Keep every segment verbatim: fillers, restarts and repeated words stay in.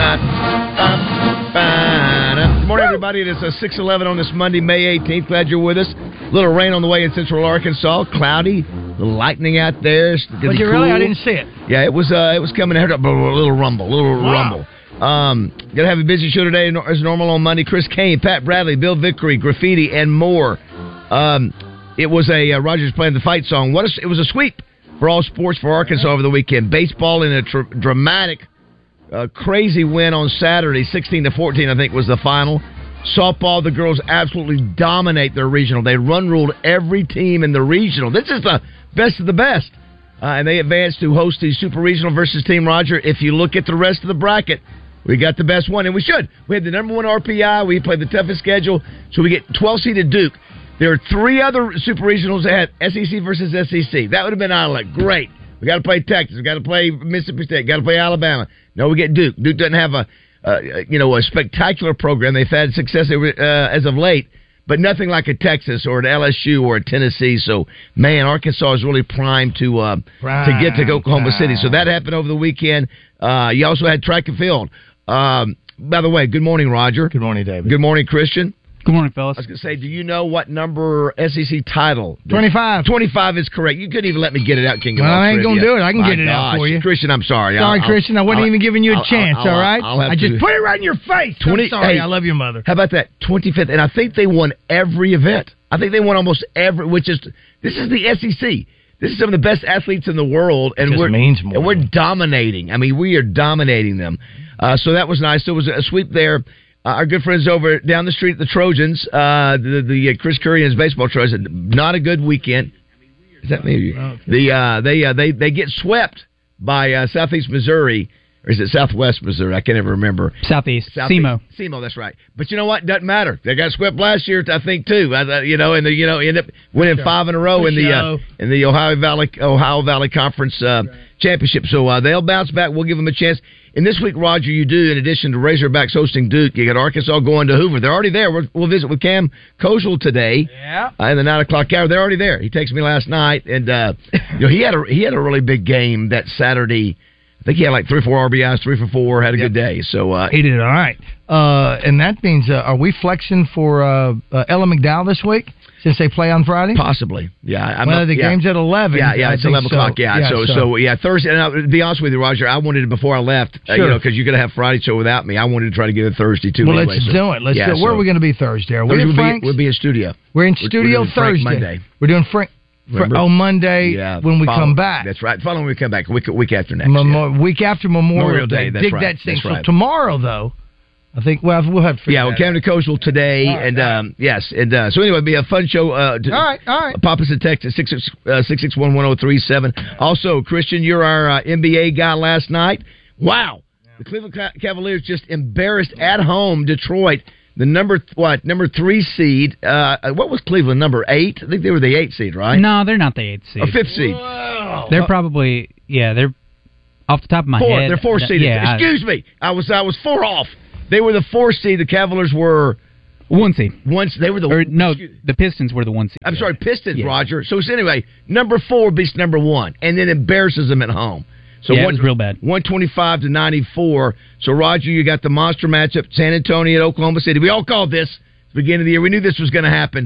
Good morning, everybody. It is uh, six eleven on this Monday, May eighteenth. Glad you're with us. A little rain on the way in central Arkansas. Cloudy. A little lightning out there. Was it cool. Really? I didn't see it. Yeah, it was Uh, it was coming out. A little rumble. A little wow. rumble. Um, gonna have a busy show today as normal on Monday. Chris Kane, Pat Bradley, Bill Vickery, Graffiti, and more. Um, it was a uh, Rogers playing the fight song. What a, it was a sweep for all sports for Arkansas over the weekend. Baseball in a tr- dramatic, uh, crazy win on Saturday, sixteen to fourteen. I think was the final. Softball, the girls absolutely dominate their regional. They run ruled every team in the regional. This is the best of the best, uh, and they advanced to host the Super Regional versus Team Roger. If you look at the rest of the bracket, we got the best one, and we should. We had the number one R P I. We played the toughest schedule, so we get twelve-seeded Duke. There are three other Super Regionals that had S E C versus S E C. That would have been out like great. We got to play Texas. We got to play Mississippi State. Got to play Alabama. No, we get Duke. Duke doesn't have a uh, you know a spectacular program. They've had success uh, as of late, but nothing like a Texas or an L S U or a Tennessee. So, man, Arkansas is really primed to uh, prime, to get to Oklahoma prime. City. So that happened over the weekend. Uh, you also had track and field. Um, by the way, good morning, Roger. Good morning, David. Good morning, Christian. Good morning, fellas. I was going to say, do you know what number S E C title? twenty-five. twenty-five is correct. You couldn't even let me get it out, King of Well, all I ain't going to do it. I can My get it gosh. out for you. Christian, I'm sorry. Sorry, I'll, Christian. I wasn't I'll, even giving you a I'll, chance, I'll, all right? I'll have I to, just put it right in your face. twenty, I'm sorry. Hey, I love your mother. How about that? twenty-fifth. And I think they won every event. I think they won almost every, which is, this is the S E C. This is some of the best athletes in the world, and Just we're means more. and we're dominating. I mean, we are dominating them. Uh, so that was nice. There was a sweep there. Uh, our good friends over down the street, the Trojans, uh, the, the uh, Chris Curry and his baseball Trojans, not a good weekend. Is that me? Okay. The uh, they uh, they they get swept by uh, Southeast Missouri, or is it Southwest Missouri? I can't ever remember. Southeast, Southeast SEMO. SEMO, that's right. But you know what? Doesn't matter. They got swept last year, I think, too. Uh, you know, and the you know end up winning five in a row in the uh, in the Ohio Valley Ohio Valley Conference uh, championship. So uh, they'll bounce back. We'll give them a chance. And this week, Roger, you do, in addition to Razorbacks hosting Duke, you got Arkansas going to Hoover. They're already there. We're, we'll visit with Cam Kozel today yeah. uh, in the nine o'clock hour. They're already there. He texted me last night, and uh, you know he had a he had a really big game that Saturday. I think he had like three or four R B Is, three for four, had a yep. good day. So uh, he did all right. Uh, and that means, uh, are we flexing for uh, uh, Ella McDowell this week? Since they play on Friday? Possibly, yeah. I'm well, not, the yeah. game's at eleven. Yeah, yeah, it's eleven o'clock. Yeah, yeah so, so, so, yeah, Thursday. And I'll, to be honest with you, Roger, I wanted it before I left, sure. uh, you know, because you're going to have Friday show without me. I wanted to try to get it Thursday, too. Well, anyway, let's so, do it. Let's yeah, do it. Where so, are we going to be Thursday? Are we Thursday in we'll Frank's? be, we'll be in studio. We're in studio we're, we're Thursday. Monday. We're doing Frank. Remember? Oh, Monday yeah, when we follow, come back. That's right. Following we come back, week, week after next. Memo- yeah. Week after Memorial, Memorial Day. Day. That's Dig right. that thing. That's right. So tomorrow, though, I think well we'll have to figure yeah. Well, Camden Coastal today, right, and right. Um, yes, and uh, so anyway, it'll be a fun show. Uh, to, all right, all right. Pop us a text at six six uh, six six one one zero three seven. Also, Christian, you're our uh, N B A guy last night. Wow, yeah. The Cleveland Cavaliers just embarrassed at home Detroit, the number what number three seed. Uh, what was Cleveland number eight? I think they were the eight seed, right? No, they're not the eighth seed. Or fifth seed. Whoa. They're probably yeah. They're off the top of my four, head. They're four seeded. Yeah, Excuse I, me, I was I was four off. They were the four seed. The Cavaliers were one seed. Once they were the or, no, excuse, the Pistons were the one seed. I'm sorry, Pistons, yeah. Roger. So, so anyway, number four beats number one, and then embarrasses them at home. So yeah, one, it was real bad. one twenty-five to ninety-four. So Roger, you got the monster matchup: San Antonio at Oklahoma City. We all called this at the beginning of the year. We knew this was going to happen,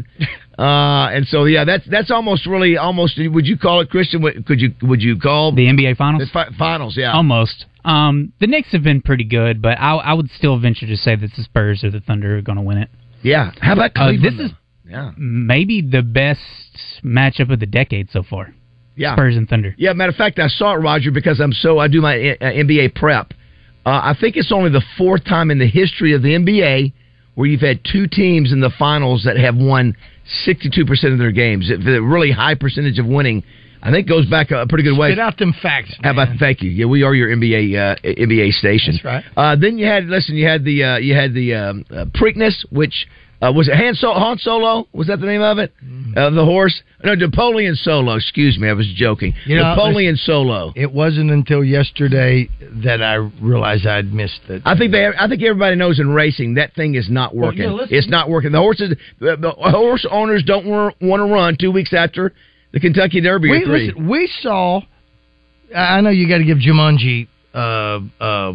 uh, and so yeah, that's that's almost really almost. Would you call it, Christian? Could you would you call the N B A finals? The fi- finals, yeah, almost. Um, the Knicks have been pretty good, but I, I would still venture to say that the Spurs or the Thunder are going to win it. Yeah. How about Cleveland? Uh, this is yeah. maybe the best matchup of the decade so far. Yeah. Spurs and Thunder. Yeah, matter of fact, I saw it, Roger, because I'm so I do my N B A prep. Uh, I think it's only the fourth time in the history of the N B A where you've had two teams in the finals that have won sixty-two percent of their games. It's a really high percentage of winning. I think goes back a pretty good way. Spit out them facts, man. How about thank you? Yeah, we are your N B A uh, N B A station. That's right. Uh, then you had listen, you had the uh, you had the um, uh, Preakness, which uh, was it Han, so- Han Solo? Was that the name of it? Mm-hmm. Uh, the horse? No, Napoleon Solo. Excuse me, I was joking. You know, Napoleon Solo. It wasn't until yesterday that I realized I'd missed it. I think they. I think everybody knows in racing that thing is not working. Well, yeah, it's not working. The horses, the, the horse owners don't want to run two weeks after the Kentucky Derby. We, or three. Listen, we saw. I know you got to give Jumanji uh, uh,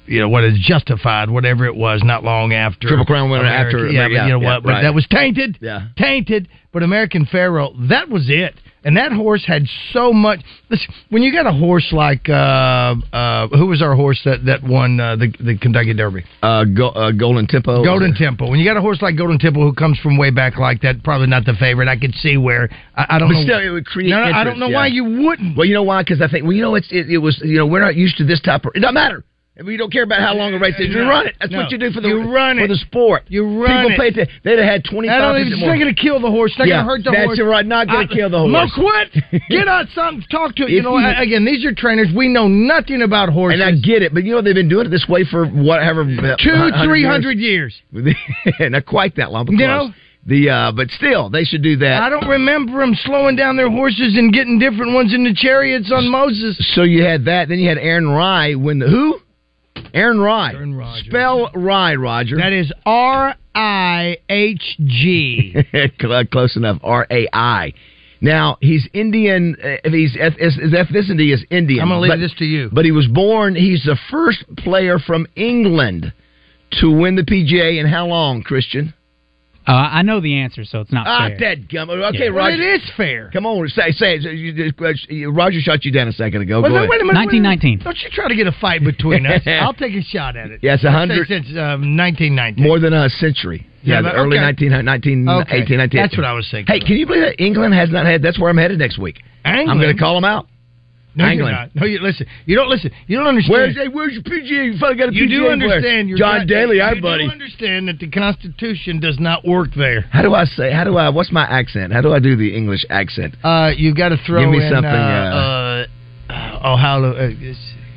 you know, what is justified, whatever it was, not long after. Triple Crown winner America, after. Yeah, yeah, but you know yeah, what? But right. that was tainted. Yeah. Tainted. But American Pharoah, that was it. And that horse had so much. Listen, when you got a horse like uh, uh, who was our horse that that won uh, the the Kentucky Derby? Uh, Go, uh, Golden Tempo. Golden Tempo. When you got a horse like Golden Tempo who comes from way back like that, probably not the favorite. I could see where I, I don't But know. still, it would create. No, no, I interest, don't know yeah. why you wouldn't. Well, you know why? Because I think well, you know, it's it, it was you know we're not used to this type of. It doesn't matter. We don't care about how long a race is. You No, run it. That's no. what you do for the You run for it. the sport. You run People it. pay attention. They'd have had twenty I five don't percent even, it's more. not going to kill the horse. It's not Yeah, going to hurt the that's horse. right, not gonna I- kill the horse. No, quit. Get out, something. Talk to it. You If know, you- I- again, these are trainers. We know nothing about horses. And I get it, but you know they've been doing it this way for whatever Two, three hundred years. years. Not quite that long, but You close. know? The uh, but still, they should do that. I don't remember them slowing down their horses and getting different ones in the chariots on Moses. So you had that. Then you had Aaron Rye win the who? Aaron Rye. Aaron Rodgers. Spell Rye, Roger. That is R I H G. Close enough. R A I. Now he's Indian. Uh, he's his his ethnicity is Indian. I'm going to leave but, this to you. But he was born. He's the first player from England to win the P G A in how long, Christian? Uh, I know the answer, so it's not Ah, fair. that gum. Okay, Yeah. Well, Roger. it is fair. Come on, say say it. You- you- Roger shot you down a second ago. Well, Go no, ahead. wait a minute. nineteen nineteen. Don't you try to get a fight between us. I'll take a shot at it. Yeah, it's a I'd hundred- say since um, nineteen nineteen. More than a century. Yeah, Yeah, but- the early okay. nineteen, nineteen, Okay. eighteen, nineteen. That's what I was thinking. Hey, can you believe that England has not had? That's where I'm headed next week. England? I'm going to call them out. No, you're England. not. No, you listen. You don't listen. You don't understand. Where's hey, where's your P G A? You finally got a you P G A do player. understand. You're John not- Daly, you our do buddy. understand that the Constitution does not work there. How do I say? How do I? What's my accent? How do I do the English accent? Uh, you got to throw Give me in. something, Uh, uh, uh, oh, how? Uh, it's-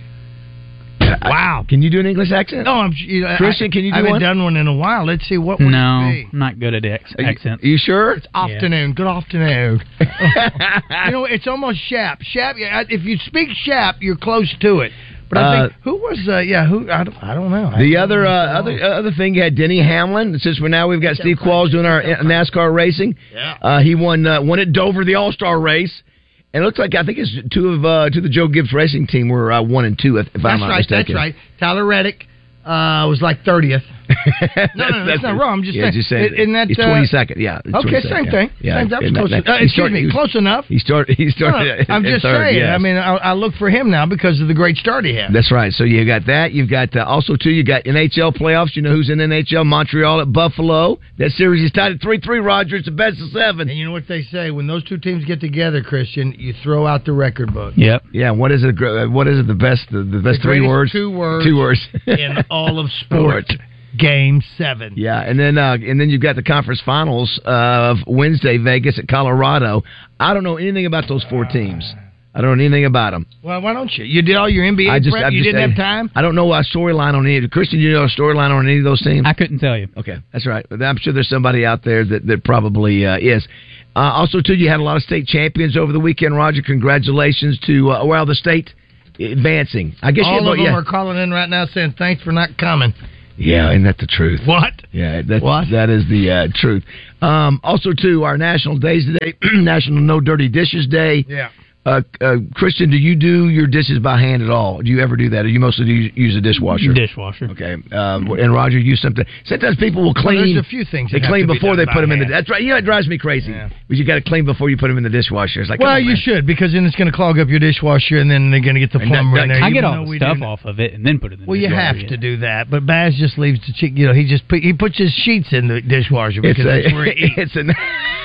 Wow. Can you do an English accent? no, I'm. You know, Christian, I, can you do I haven't one? done one in a while. Let's see what would No, it be. I'm not good at ex- Are you- accents. Are you sure? Afternoon. Good afternoon. You know, it's almost Shap. Shap. yeah, If you speak Shap, you're close to it. But I Uh, think who was? Uh, yeah, who? I don't, I don't know. I The don't other know uh, what's going other on. other thing, you had Denny Hamlin. Since we're now we've got Steve Qualls doing our NASCAR racing. Yeah. Uh, he won uh, won at Dover the All Star race, and it looks like I think it's two of uh, two of the Joe Gibbs Racing team were uh, one and two if, if I'm That's not right. mistaken. That's right. Tyler Reddick uh, was like thirtieth. No, no, that's not wrong. I'm just yeah, saying. Just saying Isn't that, he's uh, twenty-second. Yeah. he's Okay, twenty-second, same yeah. thing. Yeah. Same, that was And close. that- uh, he excuse started- me, he was- close enough. He started. He No, started. no, at- I'm at just third, saying. yes. I mean, I, I look for him now because of the great start he had. That's right. So you got that. You've got uh, also too. You got N H L playoffs. You know who's in N H L? Montreal at Buffalo. That series is tied at three three. Roger, it's the best of seven. And you know what they say when those two teams get together, Christian, you throw out the record book. Yep. Yeah. What is it? uh, What is it? The best. The, the best The three greatest words. Two words. Two words in all of sport. Game seven. Yeah, and then uh, and then you've got the conference finals of Wednesday, Vegas at Colorado. I don't know anything about those four teams. I don't know anything about them. Well, why don't you? You did all your N B A I just, prep. I'm You just didn't saying, have time. I don't know a storyline on any. Christian, you know a storyline on any of those teams? I couldn't tell you. Okay, that's right. But I'm sure there's somebody out there that that probably uh, is. Uh, also, too, you had a lot of state champions over the weekend. Roger, congratulations to uh, well the state advancing. I guess all you of them yeah. are calling in right now saying thanks for not coming. Yeah, isn't that the truth? What? Yeah, that's, What? that is the uh, truth. Um, also, too, our national days today, National No Dirty Dishes Day. Yeah. Uh, uh, Christian, do you do your dishes by hand at all? Do you ever do that? Or you mostly do use a dishwasher? Dishwasher. Okay. Um, and Roger, you something. Sometimes people will Well, clean. there's a few things They that have clean to be before done they put by them in the. hand. That's right. You know, it drives me crazy. Yeah. But you got to clean before you put them in the dishwasher. It's like, come Well, on, you man. should because then it's going to clog up your dishwasher and then they're going to get the And that- plumber in that- there. I even get all though the we stuff do- off of it and then put it in the Well, you dishwasher. have to do that, but Baz just leaves the chick. You know, he just put, he puts his sheets in the dishwasher It's because a, that's where he eats. it's a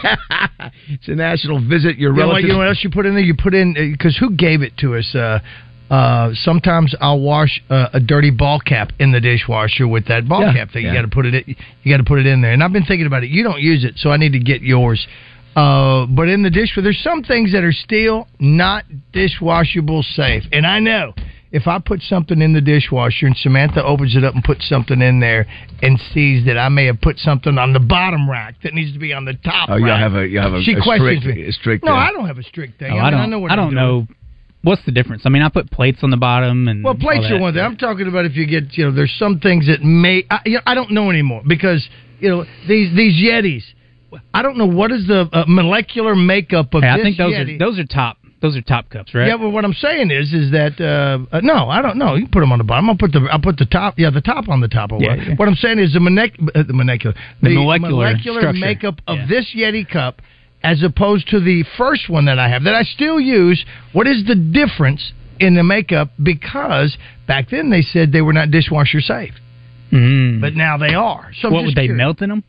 it's a national visit your You know, what, relatives. you know what else you put in there? You put in because who gave it to us? Uh, uh, sometimes I'll wash uh, a dirty ball cap in the dishwasher with that ball Yeah, cap thing. yeah. You got to put it. In, you got to put it in there. And I've been thinking about it. You don't use it, so I need to get yours. Uh, but in the dishwasher, there's some things that are still not dishwashable safe. And I know if I put something in the dishwasher and Samantha opens it up and puts something in there and sees that I may have put something on the bottom rack that needs to be on the top Oh, you rack, have a you have a, she a questions strict, me. a strict. No, uh, I don't have a strict thing. Oh, I, I mean, don't. I know what I I'm don't doing. know what's the difference. I mean, I put plates on the bottom and Well, plates all are that. one thing. I'm talking about if you get, you know, there's some things that may. I, you know, I don't know anymore because you know these these Yetis. I don't know what is the uh, molecular makeup of Hey, I this think those Yeti. are those are top Those are top cups, right? Yeah, but what I'm saying is, is that uh, uh, no, I don't know. You can put them on the bottom. I'll put the I'll put the top. Yeah, the top on the top. Of Yeah, what. yeah. what I'm saying is the, monec- uh, the molecular, The molecular molecular structure. makeup of Yeah. this Yeti cup, as opposed to the first one that I have that I still use. What is the difference in the makeup? Because back then they said they were not dishwasher safe, Mm. but now they are. So I'm What just would they curious. melt in them?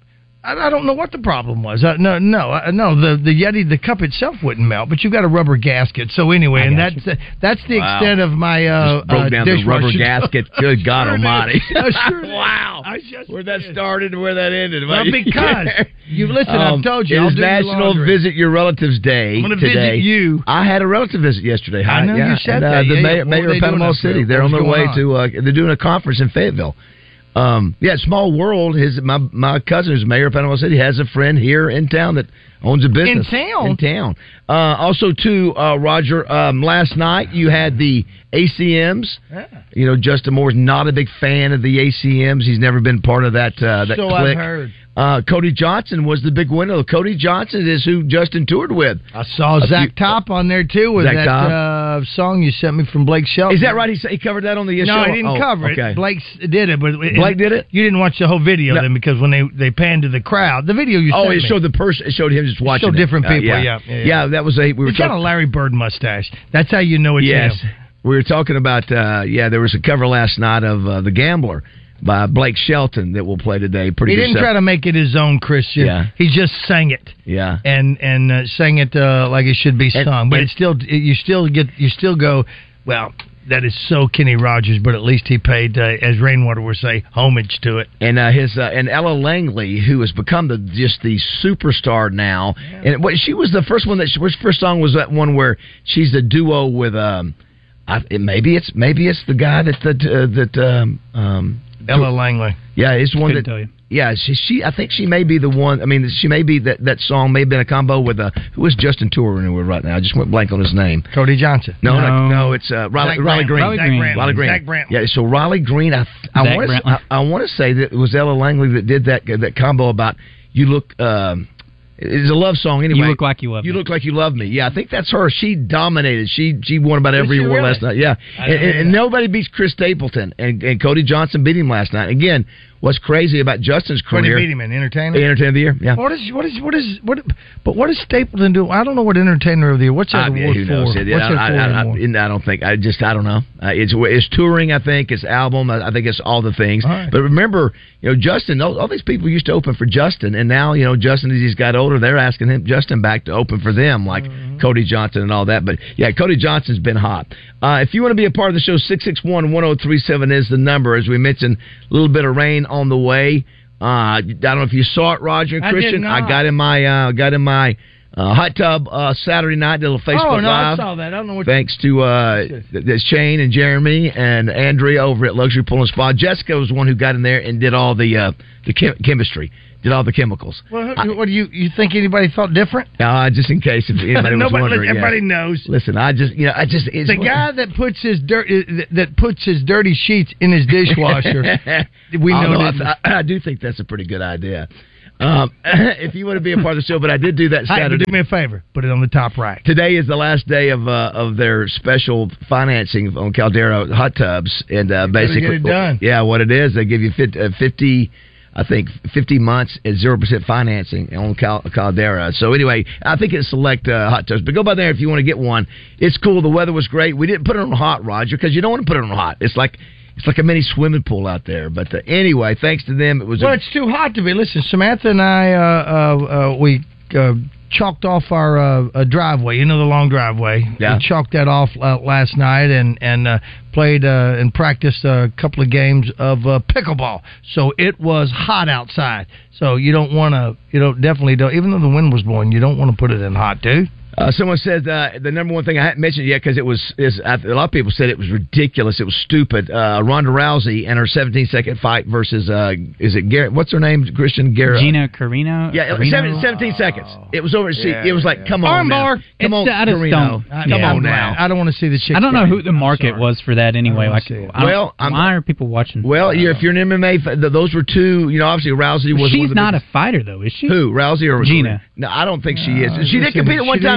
I, I don't know what the problem was. Uh, no, no, uh, no. The the Yeti, the cup itself wouldn't melt, but you've got a rubber gasket. So anyway, I and got that's uh, that's the Wow. extent of my uh, Just broke uh, down the dishwasher rubber gasket. Good God Sure did. Almighty! I sure did. Wow, I just where that did. started and where that ended. Well, because you listen, Um, I've told you. It I'll is do your National laundry. Visit Your Relatives Day I'm gonna today. visit you. I had a relative visit yesterday. I know yeah. you said and, uh, that. The Yeah, mayor, yeah. What mayor were of they doing Panama up City. there? They're What on was their way going to. Uh, they're doing a conference in Fayetteville. Um, yeah, small world. His my my cousin, who's mayor of Panama City, has a friend here in town that owns a business In town? In town. Uh, also, too, uh, Roger. Um, last night you had the A C Ms. Yeah. You know, Justin Moore's not a big fan of the A C Ms. He's never been part of that. Uh, that So clique. I've heard. Uh, Cody Johnson was the big winner. Cody Johnson is who Justin toured with. I saw A Zach few- Top on there too with Zach that Top? uh, song you sent me from Blake Shelton. Is that right? He, sa- he covered that on the No, show? I didn't Oh, cover okay. it. Blake s- did it, but it, Blake did it? You didn't watch the whole video No. then because when they, they panned to the crowd, the video you Oh, sent it me. showed the person. It showed him just watching. showed it. different Uh, people, yeah. yeah, yeah, yeah. that was a. We were He's got a talking. Larry Bird mustache. That's how you know it's Yes, him. we were talking about. Uh, yeah, there was a cover last night of uh, The Gambler by Blake Shelton that will play today. Pretty He good didn't stuff. try to make it his own, Christian. Yeah. He just sang it Yeah. and and uh, sang it uh, like it should be And- sung. But and- it's still it, you still get you still go. Well, that is so Kenny Rogers, but at least he paid, uh, as Rainwater would say, homage to it. And uh, his uh, and Ella Langley, who has become the just the superstar now, and what she was the first one that she, her first song was that one where she's a duo with um, I, it, maybe it's maybe it's the guy that that uh, that um, um, Ella Langley. yeah, it's one Couldn't that tell you. yeah she she I think she may be the one. I mean, she may be that that song may have been a combo with uh, who is Justin touring with right now? I just went blank on his name. Cody Johnson. No, no, No. no, it's uh, Riley, Zach Riley Brantley. Green. Riley Zach Green. Brantley. Riley Green. Zach Brantley. Yeah, so Riley Green, I I Zach want to Brantley. I, I want to say that it was Ella Langley that did that that combo about you look. Um, it's a love song anyway. You look like you love You me. look like you love me. Yeah, I think that's her. She dominated. She she won about Did every she award really? last night. Yeah, I and, didn't and, know and that. nobody beats Chris Stapleton, and, and Cody Johnson beat him last night. Again, what's crazy about Justin's What did he career? beat him in? Entertainer? Entertainer of the year. Yeah. What is what is what is what? But what does Stapleton do? I don't know what Entertainer of the Year. What's that I, award who for? knows? It, What's I, that I, for I, anymore? I, I don't think. I just. I don't know. Uh, it's it's touring. I think it's album. I, I think it's all the things. All right. But remember, you know, Justin. All, all these people used to open for Justin, and now you know, Justin as he's got older, they're asking him Justin back to open for them, like Mm-hmm. Cody Johnson and all that. But yeah, Cody Johnson's been hot. Uh, if you want to be a part of the show, six six one one zero three seven is the number. As we mentioned, a little bit of rain on the way. Uh, I don't know if you saw it, Roger and I did Christian. not. I got in my uh, got in my. Uh, hot tub uh, Saturday night, did a little Facebook Oh no, I Live. saw that. I don't know what. Thanks to uh, th- th- Shane and Jeremy and Andrea over at Luxury Pool and Spa. Jessica was the one who got in there and did all the uh, the chem- chemistry, did all the chemicals. Well, I- what do you you think anybody thought different? Uh, just in case if anybody was Nobody, wondering. everybody yeah. knows. Listen, I just you know I just it's The guy that puts his dirt that- that puts his dirty sheets in his dishwasher. we I know don't that. I, I do think that's a pretty good idea. Um, if you want to be a part of the show, but I did do that Hey, Saturday. do me a favor. Put it on the top right. Today is the last day of uh, of their special financing on Caldera hot tubs, and uh, basically, get it done. yeah, what it is, they give you fifty, uh, fifty I think, fifty months at zero percent financing on Cal- Caldera. So anyway, I think it's select uh, hot tubs, but go by there if you want to get one. It's cool. The weather was great. We didn't put it on hot, Roger, because you don't want to put it on hot. It's like it's like a mini swimming pool out there. But uh, anyway, thanks to them, it was. Well, a, it's too hot to be. Listen, Samantha and I, uh, uh, uh, we uh, chalked off our uh, uh, driveway. You know the long driveway. Yeah. We chalked that off uh, last night and and uh, played uh, and practiced a couple of games of uh, pickleball. So it was hot outside. So you don't want to. You don't definitely don't. Even though the wind was blowing, you don't want to put it in hot, dude. Uh, someone said uh, the number one thing I hadn't mentioned yet because it was is a lot of people said it was ridiculous. It was stupid. Uh, Ronda Rousey and her seventeen second fight versus uh, is it Garrett? What's her name? Christian Garrett. Gina Carino. Yeah, Carino? seven, seventeen seconds. It was over. See, Yeah, it was like, yeah. come on, Armbar. now. come It's- on, I just Carino. don't- Come yeah. on now. I don't want to see the chick. I don't know who the I'm market sorry. was for that anyway. I don't Like, see it. I don't- Well, I'm- why are people watching? Well, you're, if you're an M M A, fan, th- those were two. You know, obviously Rousey was. one She's of the not big- a fighter though, is she? Who, Rousey or Gina? No, I don't think she is. Uh, She did listen, compete at one she time.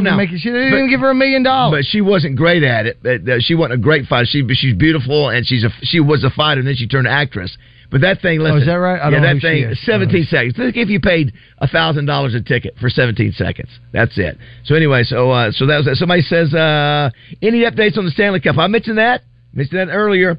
even no. make it. She didn't But- even give her a million dollars. But she wasn't great at it. But, uh, she wasn't a great fighter. She, but she's beautiful, and she's a she was a fighter, and then she turned actress. But that thing, listen. Oh, is that right? I yeah, don't know that who she thing, is. seventeen seconds. Think if you paid a thousand dollars a ticket for seventeen seconds. That's it. So anyway, so uh, so that was that. Somebody says, uh, any updates on the Stanley Cup? I mentioned that. Mentioned that earlier.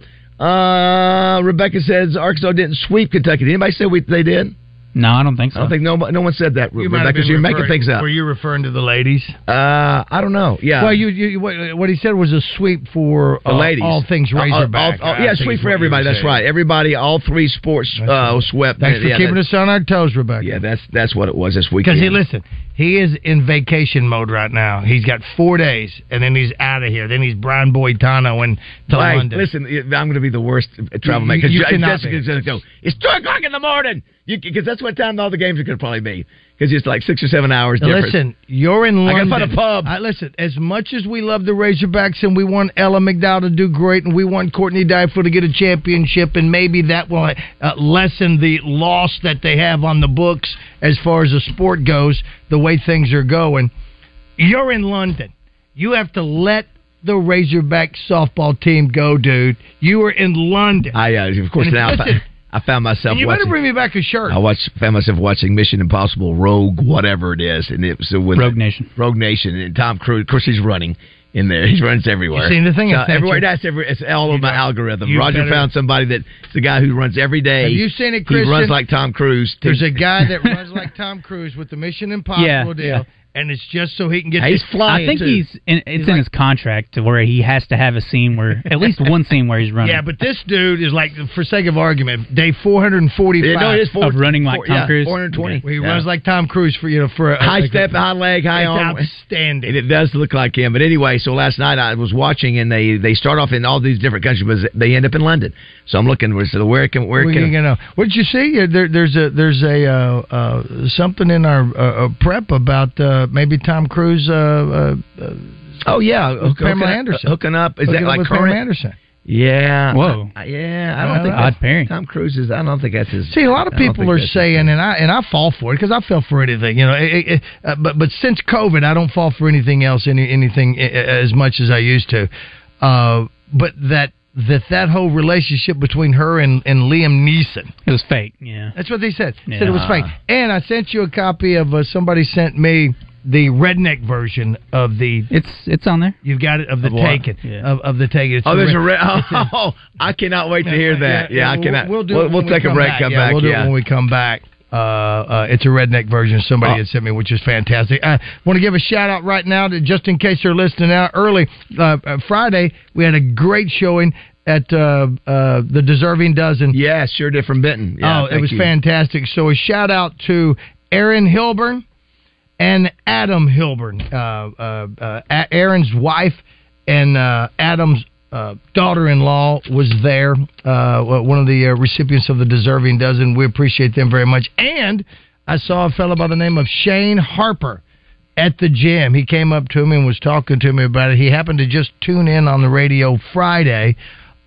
Uh, Rebecca says Arkansas didn't sweep Kentucky. Did anybody say we, they did? No, I don't think so. I don't think no, no one said that. You might have Rebecca, been so you're making referring- things up. Were you referring to the ladies? Uh, I don't know. Yeah. Well, you, you what, what he said was a sweep for The uh, ladies. all things All- all- Razorback. all- I yeah, think sweep is for what you everybody. were That's saying. right. Everybody, all three sports uh, swept. Thanks for yeah, keeping that- us on our toes, Rebecca. Yeah, that's that's what it was this weekend. Because he listen, he is in vacation mode right now. He's got four days, and then he's out of here. Then he's Brian Boitano and to Right. London. Listen, I'm going to be the worst travel You- maker. you Because cannot Jessica's be. going to go, it's two o'clock in the morning. Because that's what time all the games are going to probably be. Because it's like six or seven hours Now difference. listen, you're in I London. gotta find a pub. I, listen, as much as we love the Razorbacks and we want Ella McDowell to do great and we want Courtney Dyfel to get a championship and maybe that will uh, lessen the loss that they have on the books as far as the sport goes, the way things are going, you're in London. You have to let the Razorback softball team go, dude. You are in London. I, uh, of course, And now I listen, found, I found myself and you watching. better bring me back a shirt. I watched, found myself watching Mission Impossible Rogue, whatever it is, and it was uh, with Rogue Nation. Rogue Nation, and Tom Cruise. Of course, he's running in there. He runs everywhere. You seen the thing So I sent everywhere. you? That's every. It's all You of my know, algorithm. you Roger better- found somebody that's the guy who runs every day. Have you seen it, He Christian? runs like Tom Cruise. There's a guy that runs like Tom Cruise with the Mission Impossible Yeah, deal, yeah. and it's just so he can get. He's to- flying. I think too. he's in, it's He's in like- his contract to where he has to have a scene where at least one scene where he's running. Yeah, but this dude is like, for sake of argument, day four hundred forty-five. Yeah, no, it is four, Of running like four, Tom yeah, Cruise? four hundred twenty. Where he Yeah. runs like Tom Cruise for you know for a, high like step, a, high leg, high it's arm. outstanding. And it does look like him. But anyway, so last night I was watching, and they, they start off in all these different countries, but they end up in London. So I'm looking. So where can where We can can, know. What did you see? Uh, There, there's a there's a uh, uh, something in our uh, uh, prep about uh, maybe Tom Cruise. Uh, uh, uh, oh yeah, hook, Pamela hooking, Anderson. hooking up. Is hooking that up like with current? Pamela Anderson? Yeah. Whoa. I, yeah, I don't Well, think odd that's, pairing. Tom Cruise is. I don't think that's his. See, a lot of I don't people think are that's his saying, thing. and I and I fall for it because I fell for anything, you know. It, it, uh, but but since COVID, I don't fall for anything else, any anything uh, as much as I used to. Uh, but that that that whole relationship between her and, and Liam Neeson, It was fake. Yeah. that's what they said. Yeah. Said it was fake. And I sent you a copy of uh, somebody sent me the redneck version of the. It's it's on there. You've got it of the Of what? Taken Yeah. of, of the Taken. It's Oh, there's a red- re- it's a- oh, I cannot wait to hear that. Yeah, I we'll- cannot. We'll do. We'll, it we'll when we take a come break. back. Come yeah, back. We'll do yeah. it when we come back. Uh, uh, it's a redneck version somebody Oh. had sent me, which is fantastic. I want to give a shout out right now to just in case they're listening out early. Uh, uh, Friday we had a great showing at uh, uh, the Deserving Dozen. Yeah, sure did from Benton. Yeah, oh, it thank was you. fantastic. So a shout out to Aaron Hilburn and Adam Hilburn, uh, uh, uh, Aaron's wife and uh, Adam's uh, daughter-in-law was there. Uh, one of the uh, recipients of the Deserving Dozen. We appreciate them very much. And I saw a fellow by the name of Shane Harper at the gym. He came up to me and was talking to me about it. He happened to just tune in on the radio Friday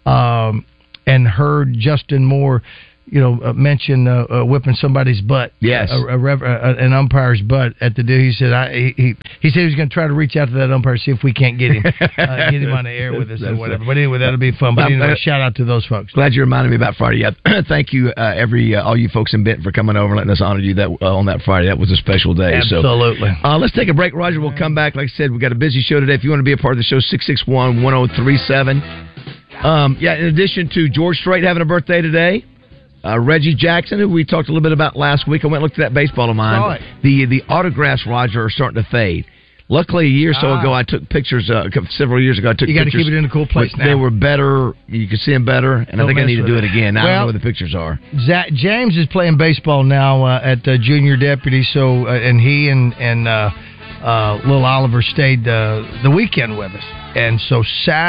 um, and heard Justin Moore, you know, uh, mention uh, uh, whipping somebody's butt. Yes. A, a, rev- uh, an umpire's butt at the deal. He said, I, he, he he said he was going to try to reach out to that umpire, see if we can't get him, uh, get him on the air with us or That's- whatever. But anyway, that'll be fun. But Um, anyway, uh, shout out to those folks. Glad you reminded me about Friday. Yeah, thank you, uh, every uh, all you folks in Benton for coming over and letting us honor you that uh, on that Friday. That was a special day. Absolutely. So, uh, let's take a break, Roger. We'll come back. Like I said, we've got a busy show today. If you want to be a part of the show, six six one, one oh three seven. Um, yeah, in addition to George Strait having a birthday today, uh, Reggie Jackson, who we talked a little bit about last week. I went and looked at that baseball of mine. Saw it. The the autographs, Roger, are starting to fade. Luckily, a year or so Ah. ago, I took pictures. Uh, several years ago, I took You got to pictures. keep it in a cool place but now. They were better. You could see them better, and I Don't think I mess need to with do it. it again. Now I don't Well- know where the pictures are. Zach, James is playing baseball now uh, at uh, junior deputy. So, uh, and he and and uh, uh, little Oliver stayed uh, the weekend with us. And so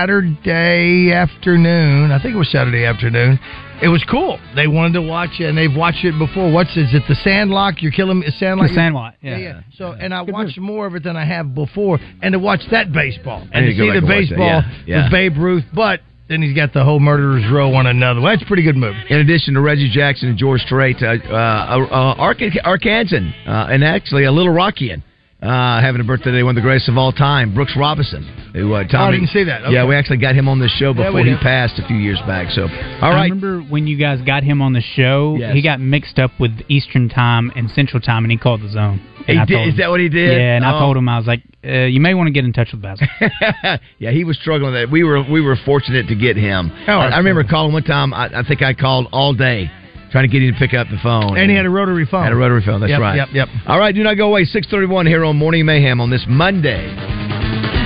Saturday afternoon, I think it was Saturday afternoon, it was cool. They wanted to watch it, and they've watched it before. What's is it? The Sandlot? You're killing me. Sandlot. The Sandlot, yeah. yeah. So, and I watched more of it than I have before, and to watch that baseball I and need to to go see back the and watch that. baseball Yeah, yeah. with Babe Ruth, but. Then he's got the whole Murderer's Row on another. Well, that's a pretty good movie. In addition to Reggie Jackson and George Strait, uh, uh, uh, Ark- Arkansan, uh, and actually a Little Rockian, Uh, having a birthday today, one of the greatest of all time, Brooks Robinson. Who, uh, Tommy, oh, I didn't see that. Okay. Yeah, we actually got him on the show Yeah, before we he did. passed a few years back. So, all I right. remember when you guys got him on the show, Yes. he got mixed up with Eastern Time and Central Time, and he called the zone. He And I did- told is him- that what he did? Yeah, and Oh. I told him, I was like, uh, you may want to get in touch with Basil. Yeah, he was struggling with that. We were we were fortunate to get him. Oh, I, I remember absolutely. calling one time. I, I think I called all day trying to get him to pick up the phone. And he had a rotary phone. Had a rotary phone. That's Yep, right. yep, yep. All right, do not go away. six thirty-one here on Morning Mayhem on this Monday.